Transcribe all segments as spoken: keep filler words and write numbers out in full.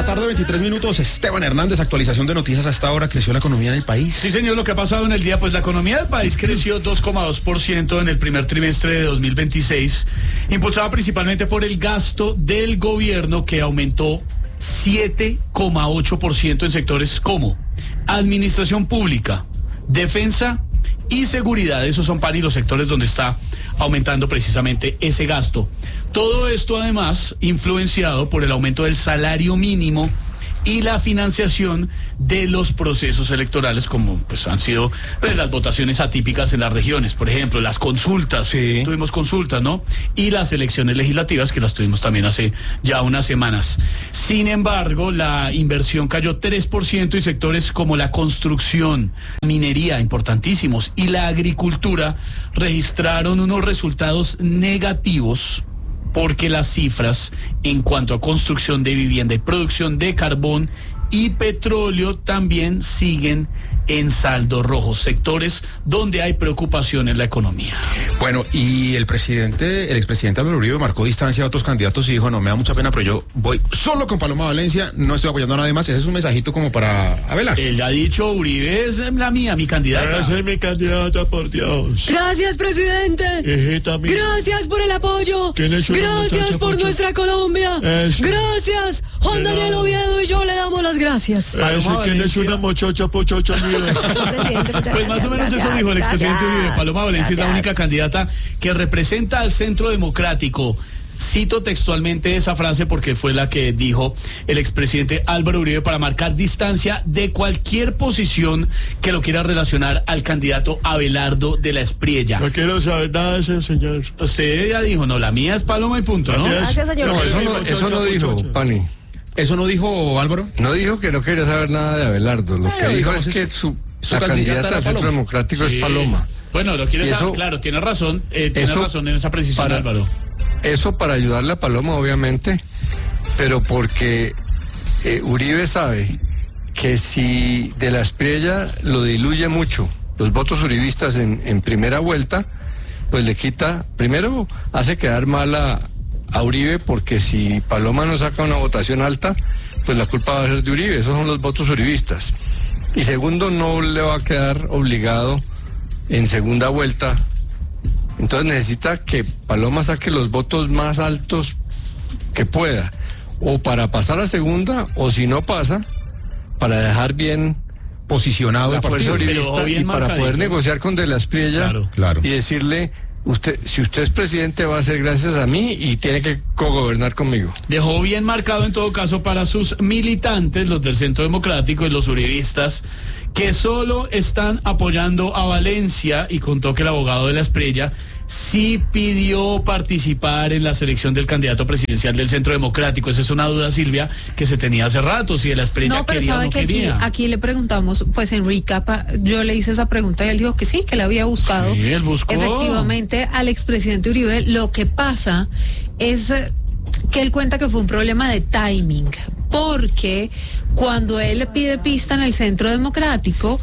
tarde, veintitrés minutos. Esteban Hernández, actualización de noticias a esta hora. ¿Creció la economía en el país? Sí, señor, lo que ha pasado en el día, pues la economía del país creció dos coma dos por ciento en el primer trimestre de dos mil veintiséis, impulsada principalmente por el gasto del gobierno, que aumentó siete coma ocho por ciento en sectores como administración pública, defensa y seguridad. Esos son, Pani, los sectores donde está aumentando precisamente ese gasto. Todo esto además influenciado por el aumento del salario mínimo y la financiación de los procesos electorales, como pues han sido pues, las votaciones atípicas en las regiones, por ejemplo, las consultas, sí. Tuvimos consultas, ¿no? Y las elecciones legislativas, que las tuvimos también hace ya unas semanas. Sin embargo, la inversión cayó tres por ciento y sectores como la construcción, minería, importantísimos, y la agricultura registraron unos resultados negativos, porque las cifras en cuanto a construcción de vivienda y producción de carbón y petróleo también siguen en saldo rojo, sectores donde hay preocupación en la economía. Bueno, y el presidente, el expresidente Álvaro Uribe marcó distancia a otros candidatos y dijo, no, me da mucha pena, pero yo voy solo con Paloma Valencia, no estoy apoyando a nadie más. Ese es un mensajito como para Abelar. Él ha dicho, Uribe es la mía, mi candidata. Esa es mi candidata, por Dios. Gracias, presidente. Hijita mía. Gracias por el apoyo. Gracias por muchacha, nuestra Colombia. Eso. Gracias, Juan Pero... Daniel Oviedo y yo le damos las gracias. Eso, ¿quién es una muchacha, pochocha mía? Pues más o menos eso dijo el expresidente Uribe. Paloma Valencia es la única candidata que representa al Centro Democrático. Cito textualmente esa frase porque fue la que dijo el expresidente Álvaro Uribe para marcar distancia de cualquier posición que lo quiera relacionar al candidato Abelardo de la Espriella. No quiero saber nada de ese señor. Usted ya dijo, no, la mía es Paloma y punto, ¿no? Gracias, señor. No, eso no, eso no dijo, Pani. ¿Eso no dijo Álvaro? No dijo que no quería saber nada de Abelardo. Lo que dijo es que su, su la candidata del Centro Democrático sí. es Paloma. Bueno, lo quiere saber, claro, tiene razón, eh, tiene eso, razón en esa precisión, para, Álvaro. Eso para ayudarle a Paloma, obviamente, pero porque eh, Uribe sabe que si de la Espriella lo diluye mucho, los votos uribistas en, en primera vuelta, pues le quita, primero hace quedar mal a, a Uribe, porque si Paloma no saca una votación alta, pues la culpa va a ser de Uribe, esos son los votos uribistas. Y segundo, no le va a quedar obligado en segunda vuelta. Entonces necesita que Paloma saque los votos más altos que pueda, o para pasar a segunda, o si no pasa, para dejar bien posicionado la fuerza uribista y para poder negociar con De la Espriella, claro, claro. y decirle, usted, si usted es presidente va a ser gracias a mí y tiene que cogobernar conmigo. Dejó bien marcado en todo caso para sus militantes, los del Centro Democrático y los uribistas, que solo están apoyando a Valencia, y contó que el abogado de la Espriella sí pidió participar en la selección del candidato presidencial del Centro Democrático. Esa es una duda, Silvia, que se tenía hace rato, si de la Espriella no, pero quería sabe o no que quería. Aquí, aquí le preguntamos, pues en recap, yo le hice esa pregunta y él dijo que sí, que la había buscado. Sí, él buscó. Efectivamente, al expresidente Uribe, lo que pasa es que él cuenta que fue un problema de timing, porque cuando él le pide pista en el Centro Democrático,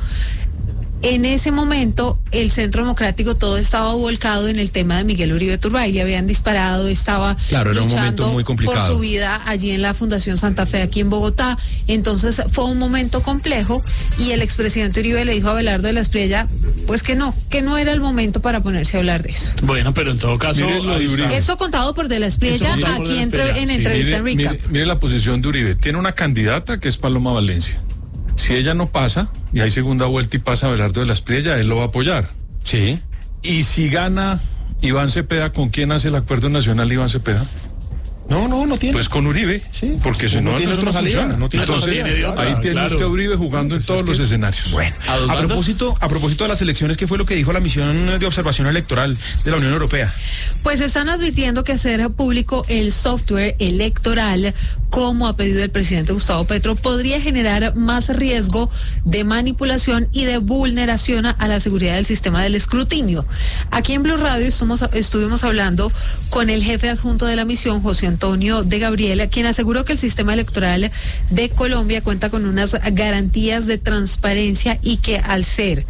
en ese momento el Centro Democrático todo estaba volcado en el tema de Miguel Uribe Turbay, le habían disparado, estaba claro, era luchando un momento muy complicado por su vida allí en la Fundación Santa Fe aquí en Bogotá. Entonces fue un momento complejo y el expresidente Uribe le dijo a Abelardo de la Espriella pues que no, que no era el momento para ponerse a hablar de eso. Bueno, pero en todo caso eso contado por De la Espriella aquí entre, en entrevista mire, en recap. Mire, mire la posición de Uribe, tiene una candidata que es Paloma Valencia. Si ella no pasa, y hay segunda vuelta y pasa Abelardo de la Espriella, él lo va a apoyar. Sí. Y si gana Iván Cepeda, ¿con quién hace el acuerdo nacional Iván Cepeda? No, no, no tiene. Pues con Uribe, sí, porque si no, no tiene otra salida. No tiene Entonces, tiene otra, ahí tiene claro. usted a Uribe jugando en todos los escenarios. Bueno, a, a propósito, a propósito de las elecciones, ¿qué fue lo que dijo la misión de observación electoral de la Unión Europea? Pues están advirtiendo que hacer público el software electoral, como ha pedido el presidente Gustavo Petro, podría generar más riesgo de manipulación y de vulneración a la seguridad del sistema del escrutinio. Aquí en Blue Radio estuvimos, estuvimos hablando con el jefe adjunto de la misión, José Antonio de Gabriela, quien aseguró que el sistema electoral de Colombia cuenta con unas garantías de transparencia y que al ser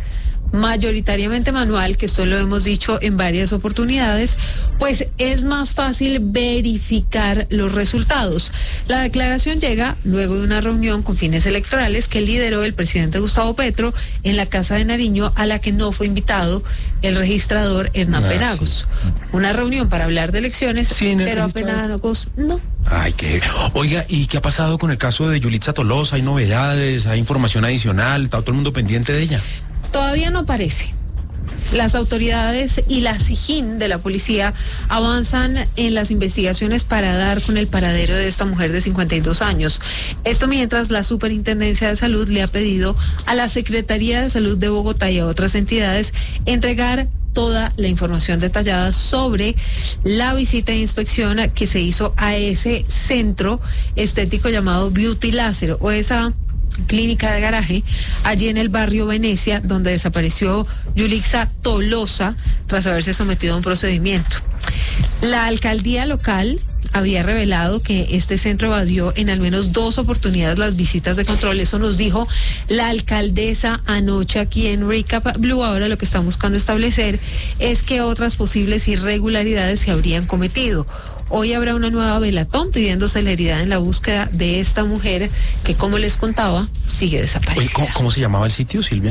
mayoritariamente manual, que esto lo hemos dicho en varias oportunidades, pues es más fácil verificar los resultados. La declaración llega luego de una reunión con fines electorales que lideró el presidente Gustavo Petro en la Casa de Nariño, a la que no fue invitado el registrador Hernán Ah, Penagos. sí. Una reunión para hablar de elecciones, Sin el pero a registrador. Penagos no. Ay, qué. Oiga, ¿y qué ha pasado con el caso de Yulitza Tolosa? ¿Hay novedades? ¿Hay información adicional? ¿Está todo el mundo pendiente de ella? Todavía no aparece. Las autoridades y la SIJIN de la policía avanzan en las investigaciones para dar con el paradero de esta mujer de cincuenta y dos años. Esto mientras la Superintendencia de Salud le ha pedido a la Secretaría de Salud de Bogotá y a otras entidades entregar toda la información detallada sobre la visita de inspección que se hizo a ese centro estético llamado Beauty Láser, o esa clínica de garaje allí en el barrio Venecia, donde desapareció Yulitza Tolosa tras haberse sometido a un procedimiento. La alcaldía local había revelado que este centro evadió en al menos dos oportunidades las visitas de control. Eso nos dijo la alcaldesa anoche aquí en Recap Blue. Ahora lo que están buscando establecer es que otras posibles irregularidades se habrían cometido. Hoy habrá una nueva velatón pidiendo celeridad en la búsqueda de esta mujer que, como les contaba, sigue Oye, desaparecida. ¿cómo, cómo se llamaba el sitio, Silvia?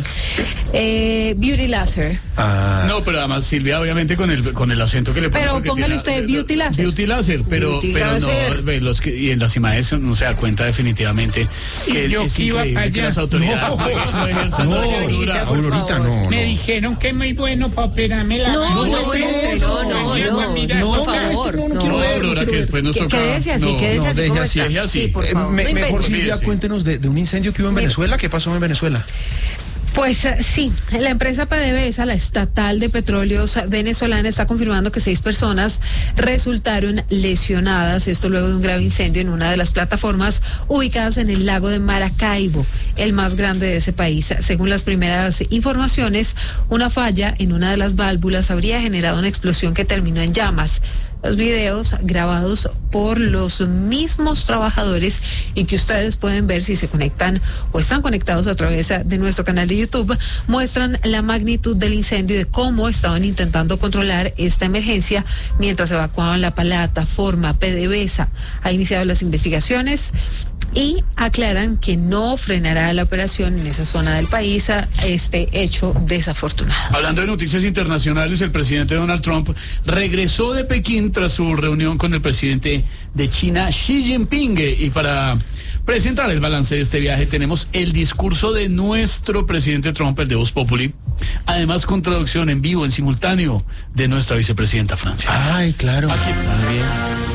Eh, Beauty Laser. Ah, No, pero además Silvia, obviamente con el con el acento que le pone. Pero porque póngale tiene- usted Beauty Láser. Beauty Láser, pero Beauty pero Láser. no, ve, los que y en las imágenes uno se da cuenta definitivamente que yo es que iba increíble para que allá. las autoridades no, no ejerzan no, la dictadura. Aurorita, no, Me no. dijeron que es muy bueno para operarme la No, mano. no, estoy no, eso, no, no, yo voy a no, mirar, no, por no, favor. este no, no No, quiero No, ver, no Aurora, quiero que ver. después nos Que- toca. quédese así, no, quédese no, así deje como así. está. Deje así. Sí, por Eh, favor. me- No mejor, invente. Silvia, Olvídese. cuéntenos de, de un incendio que hubo en Venezuela. ¿Qué pasó en Venezuela? Pues eh, sí, la empresa PDVSA, la estatal de petróleos venezolana, está confirmando que seis personas resultaron lesionadas, esto luego de un grave incendio en una de las plataformas ubicadas en el lago de Maracaibo, el más grande de ese país. Según las primeras informaciones, una falla en una de las válvulas habría generado una explosión que terminó en llamas. Los videos grabados por los mismos trabajadores y que ustedes pueden ver si se conectan o están conectados a través de nuestro canal de YouTube muestran la magnitud del incendio y de cómo estaban intentando controlar esta emergencia mientras evacuaban la plataforma. PDVSA ha iniciado las investigaciones y aclaran que no frenará la operación en esa zona del país a este hecho desafortunado. Hablando de noticias internacionales, el presidente Donald Trump regresó de Pekín tras su reunión con el presidente de China, Xi Jinping. Y para presentar el balance de este viaje tenemos el discurso de nuestro presidente Trump, el de Voz Populi, además con traducción en vivo, en simultáneo, de nuestra vicepresidenta Francia. Ay, claro. Aquí está. Muy bien.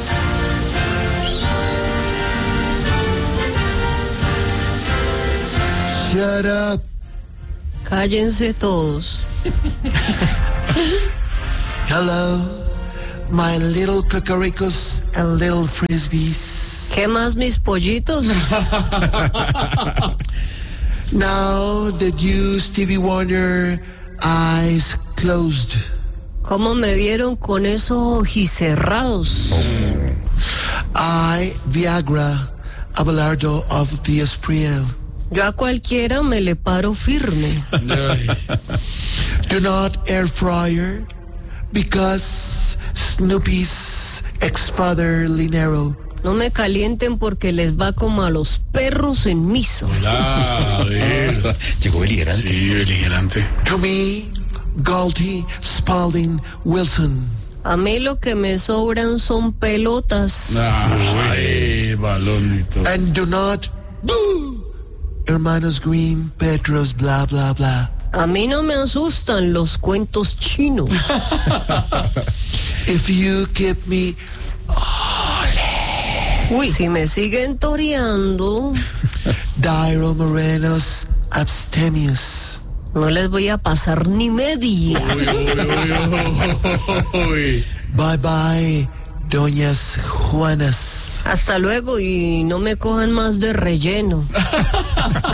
Shut up. Cállense todos. Hello, my little cucaricos and little frisbees. ¿Qué más, mis pollitos? Now that you, Stevie Wonder, eyes closed. ¿Cómo me vieron con esos ojicerrados? I, Viagra, Abelardo of the Espriel. Yo a cualquiera me le paro firme. Do not air fryer because Snoopy's ex-father Linero. No me calienten porque les va como a los perros en misa. Hola, a ver. Llegó beligerante. Sí, beligerante. To me, Galty, Spalding, Wilson. A mí lo que me sobran son pelotas. Ay, balonito. And do not boo Hermanos Green, Petros, blah, blah, blah. A mí no me asustan los cuentos chinos. If you keep me, Uy, si me siguen toreando, Dairo Morenos, abstemious. no les voy a pasar ni media. Uy, uy, uy, uy. Bye bye, Doñas Juanas. Hasta luego y no me cojan más de relleno.